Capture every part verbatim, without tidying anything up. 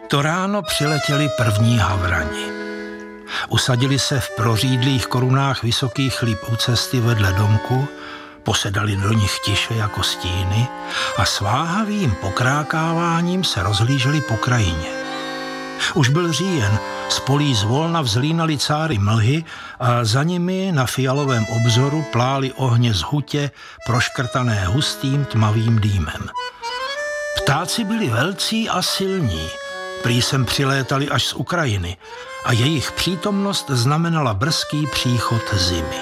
To ráno přiletěli první havrani. Usadili se v prořídlých korunách vysokých líp u cesty vedle domku, posedali do nich tiše jako stíny a s váhavým pokrákáváním se rozhlíželi po krajině. Už byl říjen, z polí zvolna vzlínaly cáry mlhy a za nimi na fialovém obzoru plály ohně z hutě, proškrtané hustým tmavým dýmem. Ptáci byli velcí a silní, prý sem přilétali až z Ukrajiny a jejich přítomnost znamenala brzký příchod zimy.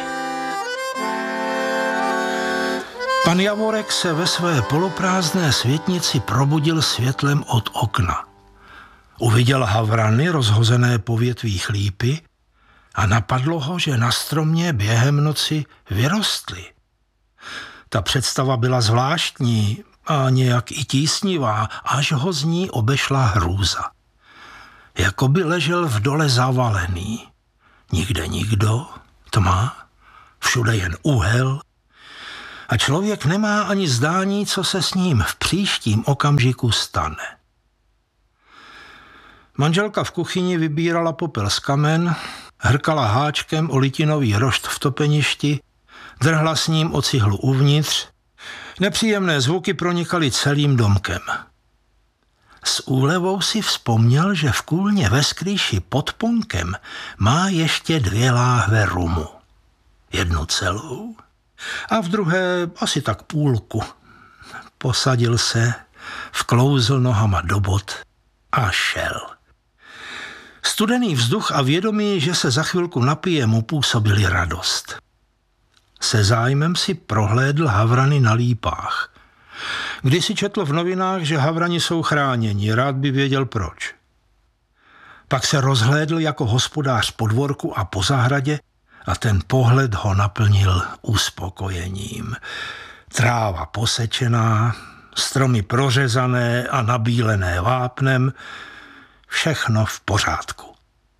Pan Javorek se ve své poloprázdné světnici probudil světlem od okna. Uviděl havrany rozhozené po větvích lípy a napadlo ho, že na stromě během noci vyrostly. Ta představa byla zvláštní a nějak i tísnivá, až ho z ní obešla hrůza. Jakoby ležel v dole zavalený. Nikde nikdo, tma, všude jen úhel a člověk nemá ani zdání, co se s ním v příštím okamžiku stane. Manželka v kuchyni vybírala popel z kamen, hrkala háčkem o litinový rošt v topeništi, drhla s ním o cihlu uvnitř. Nepříjemné zvuky pronikaly celým domkem. S úlevou si vzpomněl, že v kůlně ve skrýši pod ponkem má ještě dvě láhve rumu. Jednu celou a v druhé asi tak půlku. Posadil se, vklouzl nohama do bot a šel. Studený vzduch a vědomí, že se za chvilku napije, mu působili radost. Se zájmem si prohlédl havrany na lípách. Když si četl v novinách, že havrani jsou chráněni, rád by věděl proč. Pak se rozhlédl jako hospodář po dvorku a po zahradě a ten pohled ho naplnil uspokojením. Tráva posečená, stromy prořezané a nabílené vápnem, všechno v pořádku.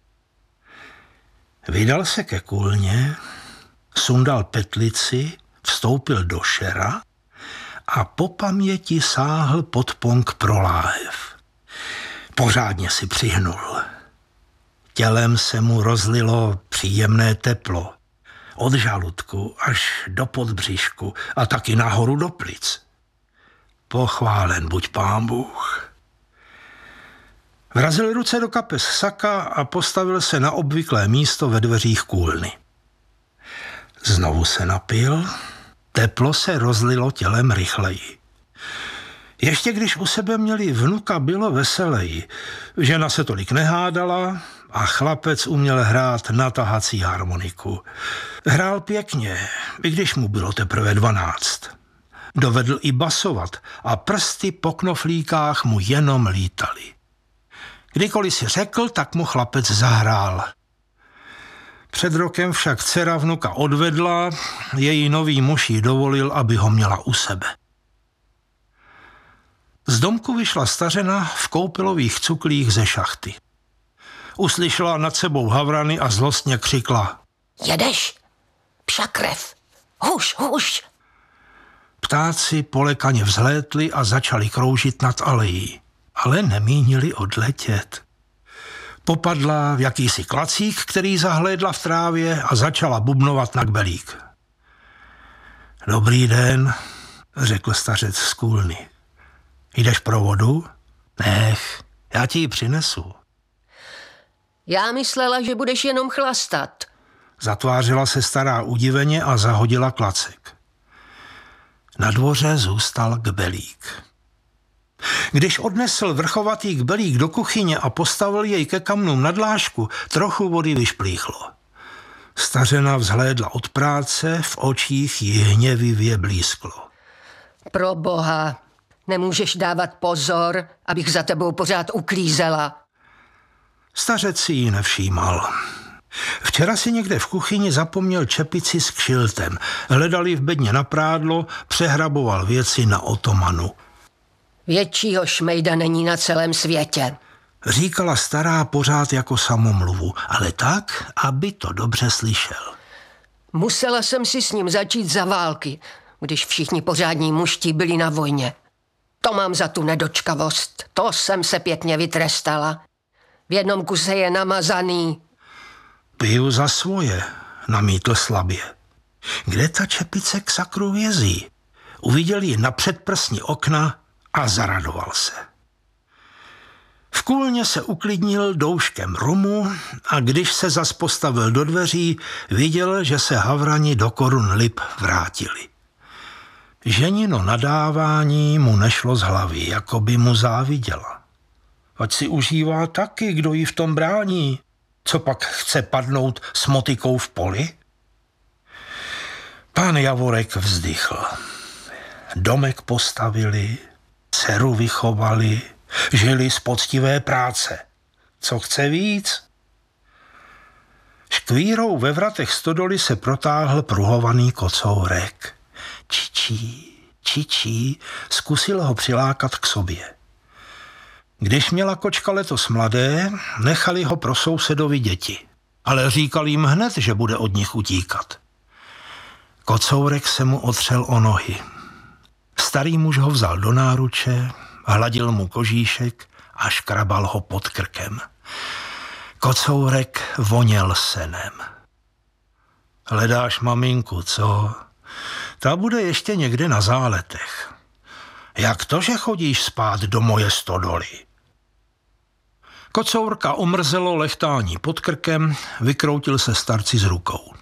Vydal se ke kůlně, sundal petlici, vstoupil do šera a po paměti sáhl pod ponk pro láhev. Pořádně si přihnul. Tělem se mu rozlilo příjemné teplo. Od žaludku až do podbřišku a taky nahoru do plic. Pochválen buď Pán Bůh. Vrazil ruce do kapes saka a postavil se na obvyklé místo ve dveřích kůlny. Znovu se napil, teplo se rozlilo tělem rychleji. Ještě když u sebe měli vnuka, bylo veseleji. Žena se tolik nehádala a chlapec uměl hrát na tahací harmoniku. Hrál pěkně, i když mu bylo teprve dvanáct. Dovedl i basovat a prsty po knoflíkách mu jenom lítaly. Kdykoliv si řekl, tak mu chlapec zahrál. Před rokem však dcera vnuka odvedla, její nový muž jí dovolil, aby ho měla u sebe. Z domku vyšla stařena v koupelových cuklích ze šachty. Uslyšela nad sebou havrany a zlostně křikla. Jedeš? Pša krev. Huš, huš. Ptáci polekaně vzlétli a začali kroužit nad alejí, ale nemínili odletět. Popadla v jakýsi klacík, který zahlédla v trávě a začala bubnovat na kbelík. Dobrý den, řekl stařec z kůlny. Jdeš pro vodu? Nech, já ti ji přinesu. Já myslela, že budeš jenom chlastat. Zatvářila se stará udiveně a zahodila klacek. Na dvoře zůstal kbelík. Když odnesl vrchovatý kbelík do kuchyně a postavil jej ke kamnům na dlášku, trochu vody vyšplíchlo. Stařena vzhlédla od práce, v očích jí hněvivě blísklo. Pro boha, nemůžeš dávat pozor, abych za tebou pořád uklízela. Stařec si ji nevšímal. Včera si někde v kuchyni zapomněl čepici s kšiltem. Hledal ji v bedně na prádlo, přehraboval věci na otomanu. Většího šmejda není na celém světě. Říkala stará pořád jako samomluvu, ale tak, aby to dobře slyšel. Musela jsem si s ním začít za války, když všichni pořádní mužti byli na vojně. To mám za tu nedočkavost. To jsem se pěkně vytrestala. V jednom kuse je namazaný. Piju za svoje, namítl slabě. Kde ta čepice k sakru vězí? Uviděl ji na předprsní okna a zaradoval se. V kůlně se uklidnil douškem rumu a když se zas postavil do dveří, viděl, že se havrani do korun lip vrátili. Ženino nadávání mu nešlo z hlavy, jako by mu záviděla. Ať si užívá taky, kdo jí v tom brání. Co pak chce padnout s motikou v poli? Pán Javorek vzdychl. Domek postavili, dceru vychovali, žili z poctivé práce. Co chce víc? Škvírou ve vratech stodoly se protáhl pruhovaný kocourek. Čičí, čičí, zkusil ho přilákat k sobě. Když měla kočka letos mladé, nechali ho pro sousedovi děti, ale říkal jim hned, že bude od nich utíkat. Kocourek se mu otřel o nohy. Starý muž ho vzal do náruče, hladil mu kožíšek a škrabal ho pod krkem. Kocourek voněl senem. Hledáš maminku, co? Ta bude ještě někde na záletech. Jak to, že chodíš spát do moje stodoly? Kocourka omrzelo lechtání pod krkem, vykroutil se starci z rukou.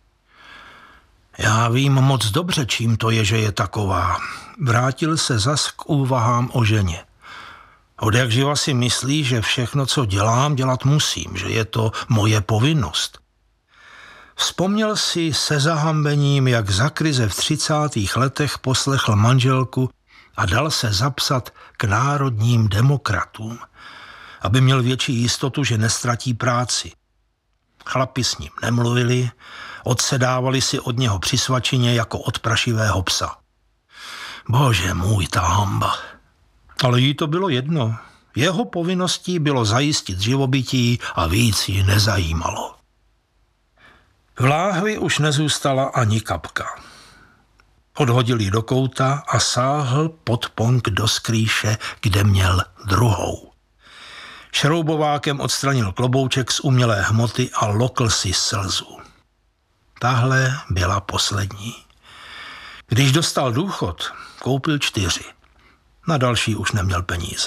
Já vím moc dobře, čím to je, že je taková. Vrátil se zas k úvahám o ženě. Odjakživa si myslí, že všechno, co dělám, dělat musím, že je to moje povinnost. Vzpomněl si se zahambením, jak za krize v třicátých letech poslechl manželku a dal se zapsat k národním demokratům, aby měl větší jistotu, že nestratí práci. Chlapi s ním nemluvili, odsedávali si od něho při svačině jako od prašivého psa. Bože můj, ta hamba. Ale jí to bylo jedno. Jeho povinností bylo zajistit živobytí a víc ji nezajímalo. V láhvi už nezůstala ani kapka. Odhodil ji do kouta a sáhl pod ponk do skrýše, kde měl druhou. Šroubovákem odstranil klobouček z umělé hmoty a lokl si slzu. Tahle byla poslední. Když dostal důchod, koupil čtyři. Na další už neměl peníze.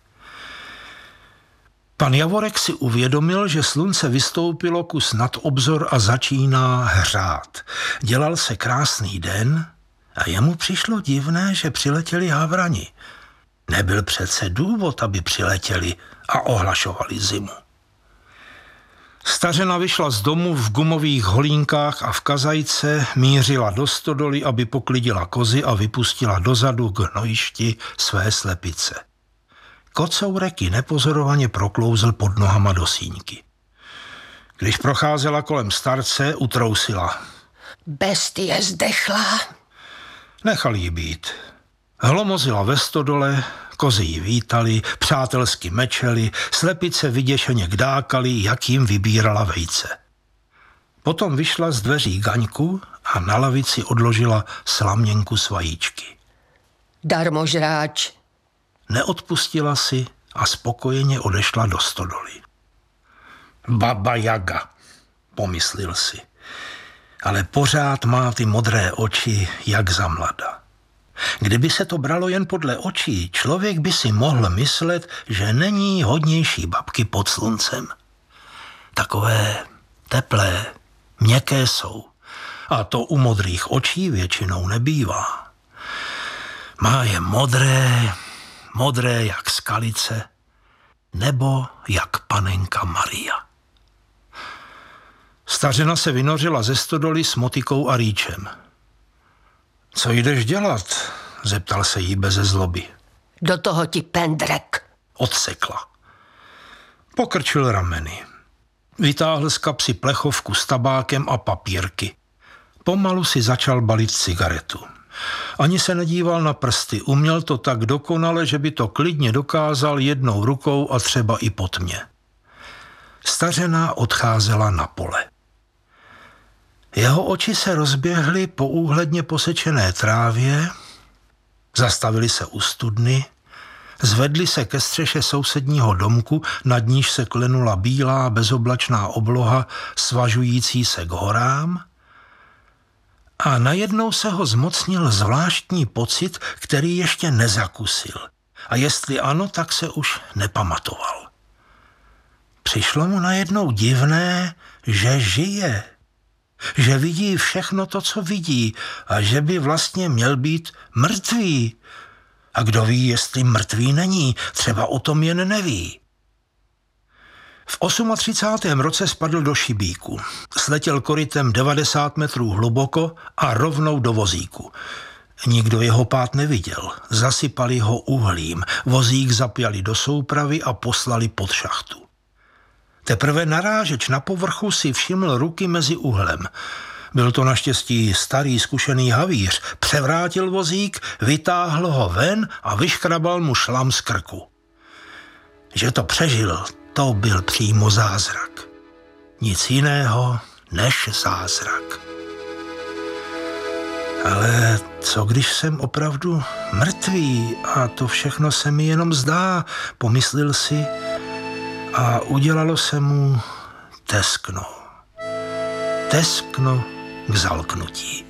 Pan Javorek si uvědomil, že slunce vystoupilo kus nad obzor a začíná hřát. Dělal se krásný den a jemu přišlo divné, že přiletěli havrani. Nebyl přece důvod, aby přiletěli a ohlašovali zimu. Stařena vyšla z domu v gumových holínkách a v kazajce, mířila do stodoly, aby poklidila kozy a vypustila dozadu k hnojišti své slepice. Kocourek ji nepozorovaně proklouzl pod nohama do síňky. Když procházela kolem starce, utrousila. Bestie zdechla. Nechal jí být. Hlomozila ve stodole, kozy ji vítali, přátelsky mečeli, slepice vyděšeně kdákali, jak jim vybírala vejce. Potom vyšla z dveří Gaňku a na lavici odložila slaměnku s vajíčky. Darmožráč. Neodpustila si a spokojeně odešla do stodoly. Baba Jaga, pomyslil si, ale pořád má ty modré oči jak za mlada. Kdyby se to bralo jen podle očí, člověk by si mohl myslet, že není hodnější babky pod sluncem. Takové teplé, měkké jsou. A to u modrých očí většinou nebývá. Má je modré, modré jak skalice, nebo jak panenka Maria. Stařena se vynořila ze stodoly s motikou a rýčem. Co jdeš dělat? Zeptal se jí beze zloby. Do toho ti pendrek. Odsekla. Pokrčil rameny. Vytáhl z kapsy plechovku s tabákem a papírky. Pomalu si začal balit cigaretu. Ani se nedíval na prsty, uměl to tak dokonale, že by to klidně dokázal jednou rukou a třeba i po tmě. Stařena odcházela na pole. Jeho oči se rozběhly po úhledně posečené trávě Zastavili se u studny, zvedli se ke střeše sousedního domku, nad níž se klenula bílá bezoblačná obloha svažující se k horám, a najednou se ho zmocnil zvláštní pocit, který ještě nezakusil. A jestli ano, tak se už nepamatoval. Přišlo mu najednou divné, že žije, že vidí všechno to, co vidí, a že by vlastně měl být mrtvý. A kdo ví, jestli mrtvý není, třeba o tom jen neví. V třicátém osmém roce spadl do šibíku. Sletěl korytem devadesát metrů hluboko a rovnou do vozíku. Nikdo jeho pád neviděl. Zasypali ho uhlím, vozík zapjali do soupravy a poslali pod šachtu. Teprve narážeč na povrchu si všiml ruky mezi uhlem. Byl to naštěstí starý zkušený havíř. Převrátil vozík, vytáhl ho ven a vyškrabal mu šlam z krku. Že to přežil, to byl přímo zázrak. Nic jiného než zázrak. Ale co když jsem opravdu mrtvý a to všechno se mi jenom zdá, pomyslel si, a udělalo se mu teskno. Teskno k zalknutí.